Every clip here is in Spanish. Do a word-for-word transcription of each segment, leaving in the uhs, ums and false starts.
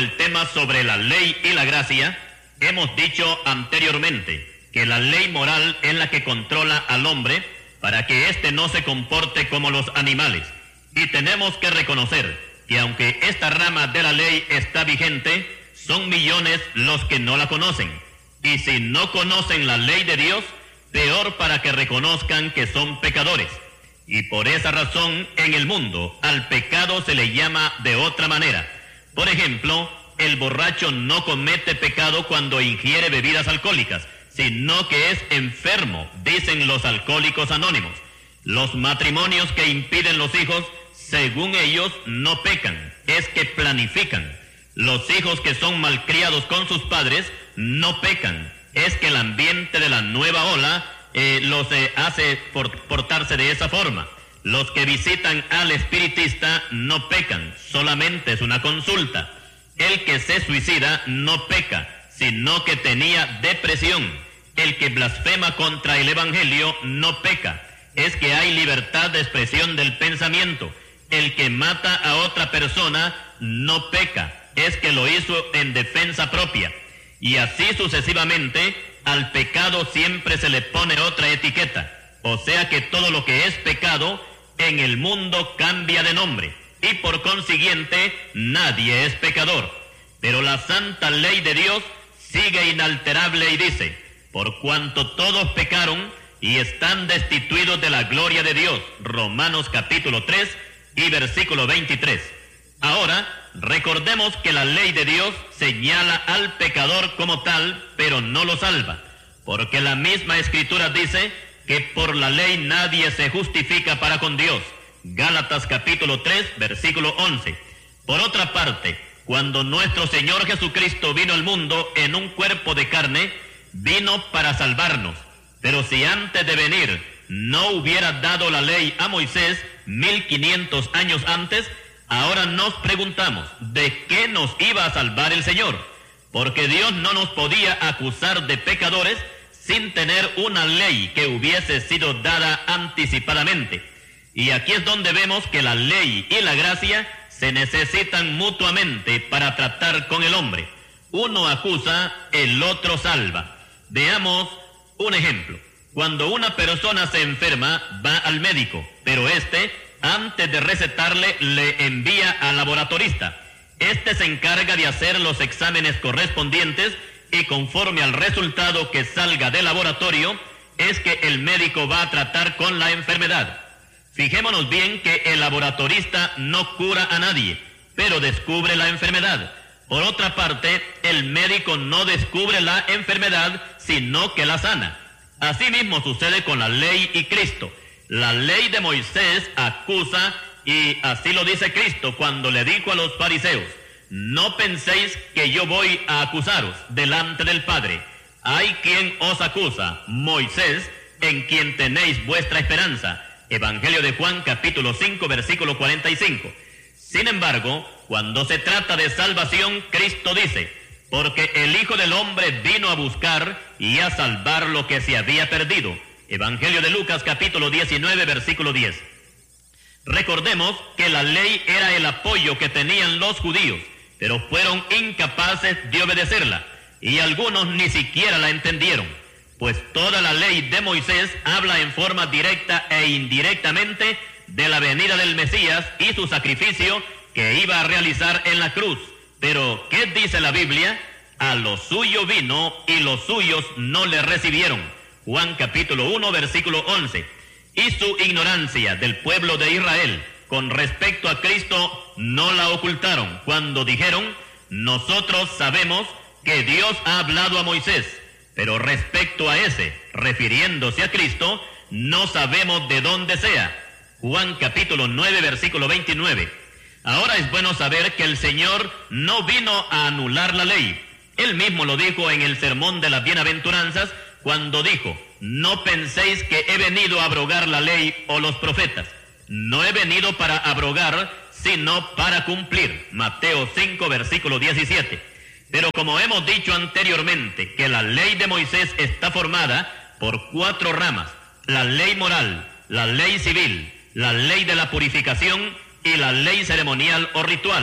el tema sobre la ley y la gracia, hemos dicho anteriormente que la ley moral es la que controla al hombre para que éste no se comporte como los animales. Y tenemos que reconocer que aunque esta rama de la ley está vigente, son millones los que no la conocen. Y si no conocen la ley de Dios, peor para que reconozcan que son pecadores. Y por esa razón, en el mundo, al pecado se le llama de otra manera. Por ejemplo, el borracho no comete pecado cuando ingiere bebidas alcohólicas, sino que es enfermo, dicen los alcohólicos anónimos. Los matrimonios que impiden los hijos, según ellos, no pecan, es que planifican. Los hijos que son malcriados con sus padres no pecan, es que el ambiente de la nueva ola eh, los eh, hace portarse de esa forma. Los que visitan al espiritista no pecan, solamente es una consulta. El que se suicida no peca, sino que tenía depresión. El que blasfema contra el Evangelio no peca, es que hay libertad de expresión del pensamiento. El que mata a otra persona no peca, es que lo hizo en defensa propia. Y así sucesivamente, al pecado siempre se le pone otra etiqueta. O sea que todo lo que es pecado en el mundo cambia de nombre. Y por consiguiente, nadie es pecador. Pero la santa ley de Dios sigue inalterable y dice: por cuanto todos pecaron y están destituidos de la gloria de Dios. Romanos capítulo tres y versículo veintitrés. Ahora, recordemos que la ley de Dios señala al pecador como tal, pero no lo salva, porque la misma Escritura dice que por la ley nadie se justifica para con Dios. Gálatas capítulo tres, versículo once. Por otra parte, cuando nuestro Señor Jesucristo vino al mundo en un cuerpo de carne, vino para salvarnos. Pero si antes de venir no hubiera dado la ley a Moisés mil quinientos años antes, ahora nos preguntamos, ¿de qué nos iba a salvar el Señor? Porque Dios no nos podía acusar de pecadores sin tener una ley que hubiese sido dada anticipadamente. Y aquí es donde vemos que la ley y la gracia se necesitan mutuamente para tratar con el hombre. Uno acusa, el otro salva. Veamos un ejemplo. Cuando una persona se enferma, va al médico, pero este, antes de recetarle, le envía al laboratorista. Este se encarga de hacer los exámenes correspondientes y conforme al resultado que salga del laboratorio, es que el médico va a tratar con la enfermedad. Fijémonos bien que el laboratorista no cura a nadie, pero descubre la enfermedad. Por otra parte, el médico no descubre la enfermedad, sino que la sana. Asimismo sucede con la ley y Cristo. La ley de Moisés acusa, y así lo dice Cristo cuando le dijo a los fariseos: no penséis que yo voy a acusaros delante del Padre. Hay quien os acusa, Moisés, en quien tenéis vuestra esperanza. Evangelio de Juan capítulo cinco, versículo cuarenta y cinco. Sin embargo, cuando se trata de salvación, Cristo dice: porque el Hijo del Hombre vino a buscar y a salvar lo que se había perdido. Evangelio de Lucas capítulo diecinueve, versículo diez. Recordemos que la ley era el apoyo que tenían los judíos, pero fueron incapaces de obedecerla, y algunos ni siquiera la entendieron, pues toda la ley de Moisés habla en forma directa e indirectamente de la venida del Mesías y su sacrificio que iba a realizar en la cruz. Pero, ¿qué dice la Biblia? A lo suyo vino y los suyos no le recibieron. Juan capítulo uno, versículo once. Y su ignorancia del pueblo de Israel con respecto a Cristo no la ocultaron cuando dijeron: nosotros sabemos que Dios ha hablado a Moisés, pero respecto a ese, refiriéndose a Cristo, no sabemos de dónde sea. Juan capítulo nueve, versículo veintinueve. Ahora es bueno saber que el Señor no vino a anular la ley. Él mismo lo dijo en el sermón de las bienaventuranzas cuando dijo: no penséis que he venido a abrogar la ley o los profetas. No he venido para abrogar, sino para cumplir. Mateo cinco, versículo diecisiete. Pero como hemos dicho anteriormente que la ley de Moisés está formada por cuatro ramas: la ley moral, la ley civil, la ley de la purificación y la ley ceremonial o ritual.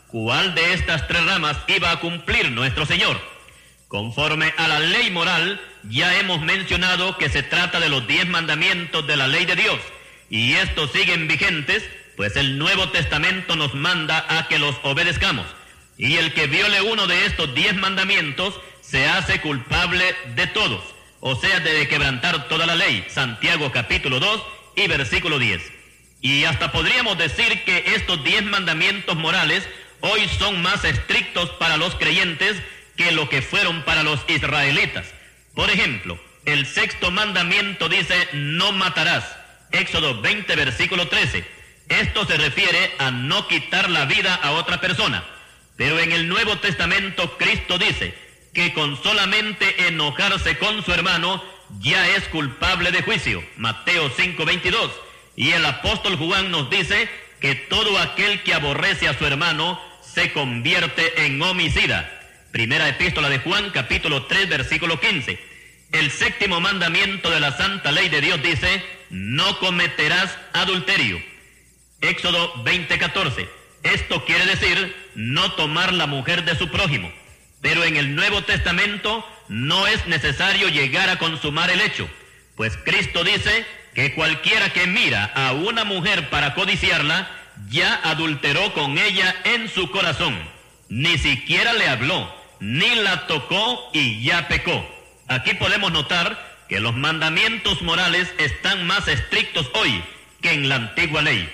cuál de estas tres ramas iba a cumplir nuestro Señor. Conforme a la ley moral, ya hemos mencionado que se trata de los diez mandamientos de la ley de Dios, y estos siguen vigentes, pues el Nuevo Testamento nos manda a que los obedezcamos. Y el que viole uno de estos diez mandamientos se hace culpable de todos, o sea, de quebrantar toda la ley. Santiago capítulo dos y versículo diez. Y hasta podríamos decir que estos diez mandamientos morales hoy son más estrictos para los creyentes que lo que fueron para los israelitas. Por ejemplo, el sexto mandamiento dice: no matarás. Éxodo veinte, versículo trece. Esto se refiere a no quitar la vida a otra persona. Pero en el Nuevo Testamento Cristo dice que con solamente enojarse con su hermano ya es culpable de juicio. Mateo cinco, veintidós. Y el apóstol Juan nos dice que todo aquel que aborrece a su hermano se convierte en homicida. Primera epístola de Juan, capítulo tres, versículo quince. El séptimo mandamiento de la santa ley de Dios dice: no cometerás adulterio. Éxodo veinte, catorce. Esto quiere decir no tomar la mujer de su prójimo. Pero en el Nuevo Testamento no es necesario llegar a consumar el hecho, pues Cristo dice que cualquiera que mira a una mujer para codiciarla, ya adulteró con ella en su corazón. Ni siquiera le habló, ni la tocó y ya pecó. Aquí podemos notar que los mandamientos morales están más estrictos hoy que en la antigua ley.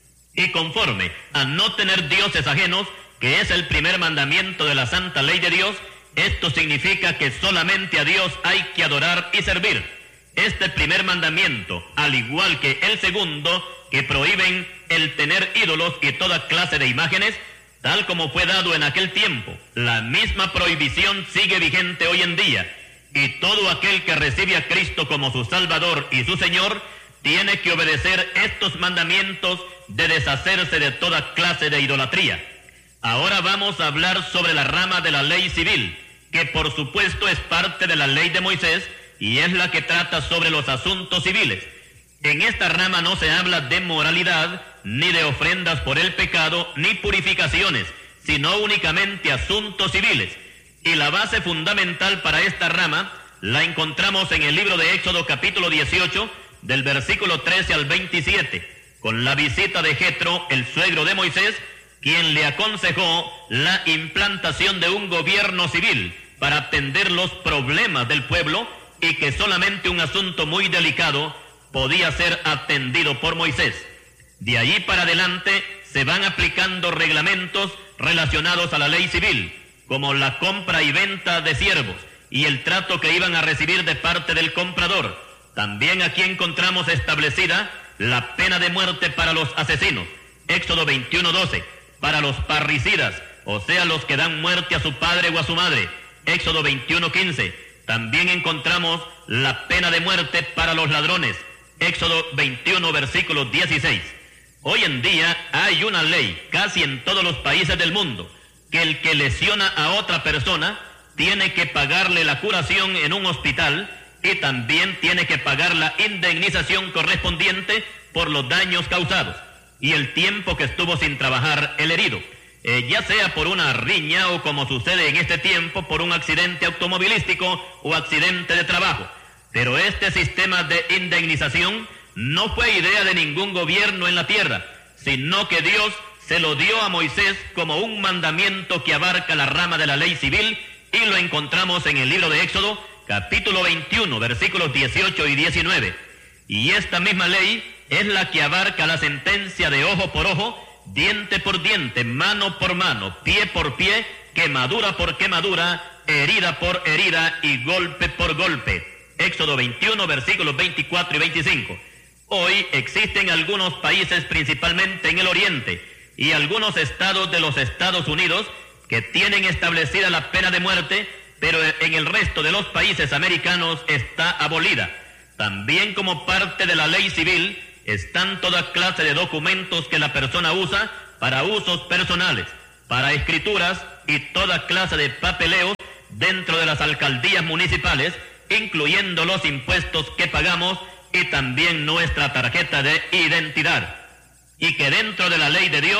Y conforme a no tener dioses ajenos, que es el primer mandamiento de la santa ley de Dios, esto significa que solamente a Dios hay que adorar y servir. Este primer mandamiento, al igual que el segundo, que prohíben el tener ídolos y toda clase de imágenes, tal como fue dado en aquel tiempo, la misma prohibición sigue vigente hoy en día, y todo aquel que recibe a Cristo como su Salvador y su Señor, tiene que obedecer estos mandamientos de deshacerse de toda clase de idolatría. Ahora vamos a hablar sobre la rama de la ley civil, que por supuesto es parte de la ley de Moisés y es la que trata sobre los asuntos civiles. En esta rama no se habla de moralidad, ni de ofrendas por el pecado, ni purificaciones, sino únicamente asuntos civiles. Y la base fundamental para esta rama la encontramos en el libro de Éxodo capítulo dieciocho, del versículo trece al veintisiete, con la visita de Jetro, el suegro de Moisés, quien le aconsejó la implantación de un gobierno civil para atender los problemas del pueblo y que solamente un asunto muy delicado podía ser atendido por Moisés. De allí para adelante se van aplicando reglamentos relacionados a la ley civil, como la compra y venta de siervos y el trato que iban a recibir de parte del comprador. También aquí encontramos establecida la pena de muerte para los asesinos. Éxodo veintiuno, doce. Para los parricidas, o sea, los que dan muerte a su padre o a su madre. Éxodo veintiuno, quince. También encontramos la pena de muerte para los ladrones. Éxodo veintiuno, versículo dieciséis. Hoy en día hay una ley, casi en todos los países del mundo, que el que lesiona a otra persona tiene que pagarle la curación en un hospital y también tiene que pagar la indemnización correspondiente por los daños causados y el tiempo que estuvo sin trabajar el herido, eh, ya sea por una riña o, como sucede en este tiempo, por un accidente automovilístico o accidente de trabajo. Pero este sistema de indemnización no fue idea de ningún gobierno en la tierra, sino que Dios se lo dio a Moisés como un mandamiento que abarca la rama de la ley civil, y lo encontramos en el libro de Éxodo, capítulo veintiuno, versículos dieciocho y diecinueve. Y esta misma ley es la que abarca la sentencia de ojo por ojo, diente por diente, mano por mano, pie por pie, quemadura por quemadura, herida por herida y golpe por golpe. Éxodo veintiuno, versículos veinticuatro y veinticinco. Hoy existen algunos países, principalmente en el oriente, y algunos estados de los Estados Unidos que tienen establecida la pena de muerte, pero en el resto de los países americanos está abolida. También como parte de la ley civil están toda clase de documentos que la persona usa para usos personales, para escrituras y toda clase de papeleos dentro de las alcaldías municipales, incluyendo los impuestos que pagamos y también nuestra tarjeta de identidad. Y que dentro de la ley de Dios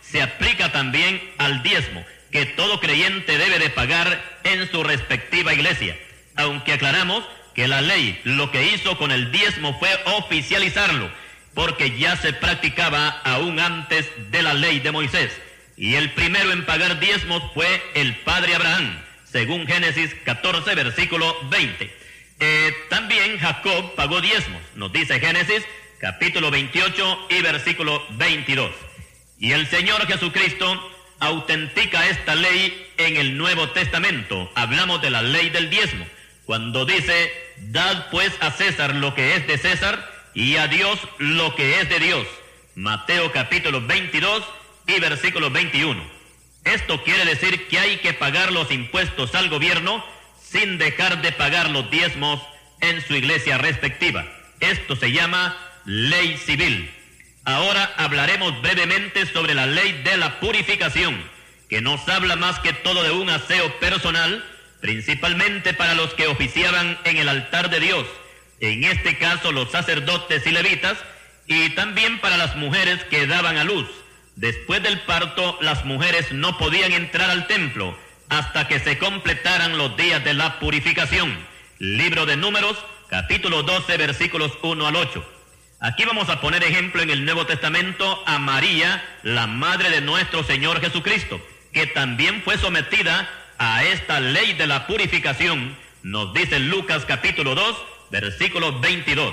se aplica también al diezmo, que todo creyente debe de pagar en su respectiva iglesia. Aunque aclaramos que la ley lo que hizo con el diezmo fue oficializarlo, porque ya se practicaba aún antes de la ley de Moisés. Y el primero en pagar diezmos fue el padre Abraham, según Génesis catorce, versículo veinte. Eh, también Jacob pagó diezmos, nos dice Génesis capítulo veintiocho y versículo veintidós. Y el Señor Jesucristo autentica esta ley en el Nuevo Testamento. Hablamos de la ley del diezmo, cuando dice: dad pues a César lo que es de César y a Dios lo que es de Dios. Mateo capítulo veintidós y versículo veintiuno. Esto quiere decir que hay que pagar los impuestos al gobierno sin dejar de pagar los diezmos en su iglesia respectiva. Esto se llama ley civil. Ahora hablaremos brevemente sobre la ley de la purificación, que nos habla más que todo de un aseo personal, principalmente para los que oficiaban en el altar de Dios, en este caso los sacerdotes y levitas, y también para las mujeres que daban a luz. Después del parto, las mujeres no podían entrar al templo hasta que se completaran los días de la purificación. Libro de Números, capítulo doce, versículos uno al ocho. Aquí vamos a poner ejemplo en el Nuevo Testamento a María, la madre de nuestro Señor Jesucristo, que también fue sometida a esta ley de la purificación. Nos dice Lucas capítulo dos, versículo veintidós.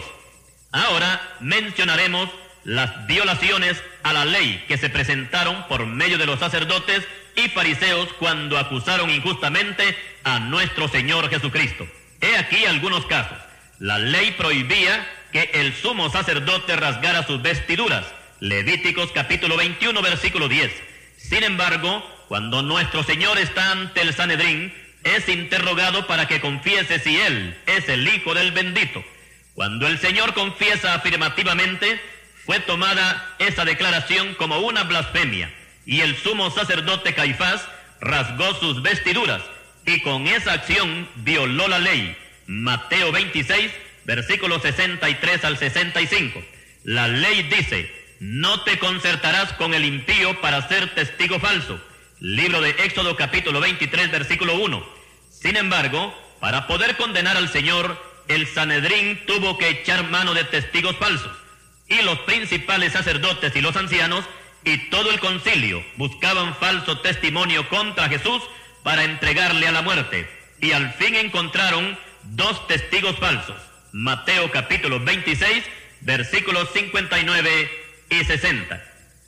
Ahora mencionaremos las violaciones a la ley que se presentaron por medio de los sacerdotes y fariseos cuando acusaron injustamente a nuestro Señor Jesucristo. He aquí algunos casos. La ley prohibía que el sumo sacerdote rasgara sus vestiduras. Levíticos capítulo veintiuno, versículo diez. Sin embargo, cuando nuestro Señor está ante el Sanedrín, es interrogado para que confiese si Él es el Hijo del Bendito. Cuando el Señor confiesa afirmativamente, fue tomada esa declaración como una blasfemia, y el sumo sacerdote Caifás rasgó sus vestiduras, y con esa acción violó la ley. Mateo veintiséis, versículos sesenta y tres al sesenta y cinco. La ley dice: no te concertarás con el impío para ser testigo falso. Libro de Éxodo capítulo veintitrés, versículo uno. Sin embargo, para poder condenar al Señor, el Sanedrín tuvo que echar mano de testigos falsos, y los principales sacerdotes y los ancianos y todo el concilio buscaban falso testimonio contra Jesús para entregarle a la muerte, y al fin encontraron dos testigos falsos. Mateo capítulo veintiséis, versículos cincuenta y nueve y sesenta.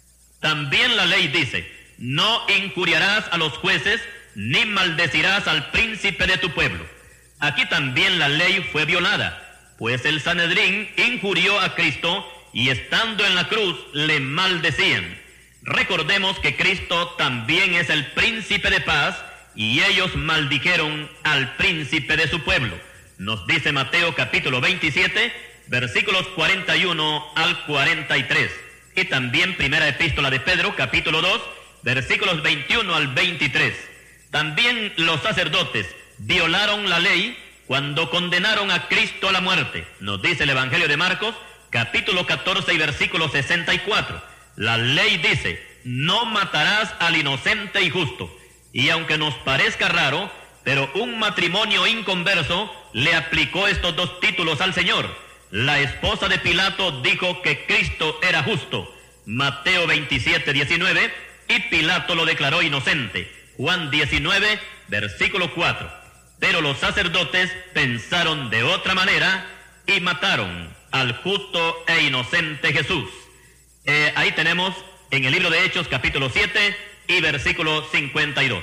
También la ley dice: no injuriarás a los jueces, ni maldecirás al príncipe de tu pueblo. Aquí también la ley fue violada, pues el Sanedrín injurió a Cristo y estando en la cruz le maldecían. Recordemos que Cristo también es el príncipe de paz, y ellos maldijeron al príncipe de su pueblo. Nos dice Mateo capítulo veintisiete, versículos cuarenta y uno al cuarenta y tres. Y también primera epístola de Pedro, capítulo dos, versículos veintiuno al veintitrés. También los sacerdotes violaron la ley cuando condenaron a Cristo a la muerte. Nos dice el Evangelio de Marcos, capítulo catorce y versículo sesenta y cuatro. La ley dice: no matarás al inocente y justo. Y aunque nos parezca raro, pero un matrimonio inconverso le aplicó estos dos títulos al Señor. La esposa de Pilato dijo que Cristo era justo, Mateo veintisiete, diecinueve, y Pilato lo declaró inocente, Juan diecinueve, versículo cuatro. Pero los sacerdotes pensaron de otra manera y mataron al justo e inocente Jesús. Eh, ahí tenemos en el libro de Hechos capítulo siete y versículo cincuenta y dos.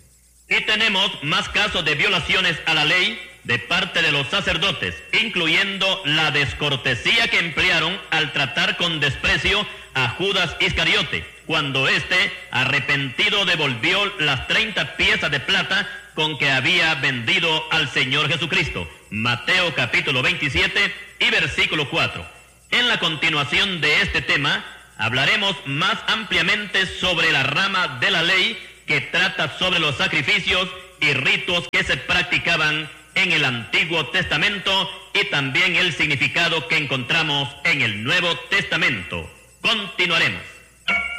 Y tenemos más casos de violaciones a la ley de parte de los sacerdotes, incluyendo la descortesía que emplearon al tratar con desprecio a Judas Iscariote, cuando éste, arrepentido, devolvió las treinta piezas de plata con que había vendido al Señor Jesucristo. Mateo capítulo veintisiete y versículo cuatro. En la continuación de este tema, hablaremos más ampliamente sobre la rama de la ley que trata sobre los sacrificios y ritos que se practicaban en el Antiguo Testamento y también el significado que encontramos en el Nuevo Testamento. Continuaremos.